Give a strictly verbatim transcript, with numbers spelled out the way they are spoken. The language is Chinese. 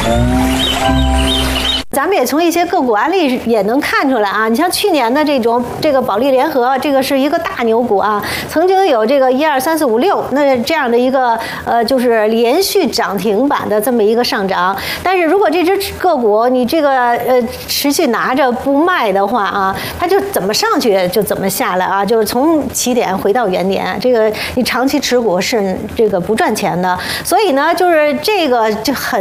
咱们也从一些个股案例也能看出来啊，你像去年的这种这个保利联合，这个是一个大牛股啊，曾经有这个一二三四五六，那这样的一个呃就是连续涨停板的这么一个上涨。但是如果这只个股你这个呃持续拿着不卖的话啊，它就怎么上去就怎么下来啊，就是从起点回到原点。这个你长期持股是这个不赚钱的，所以呢，就是这个就很。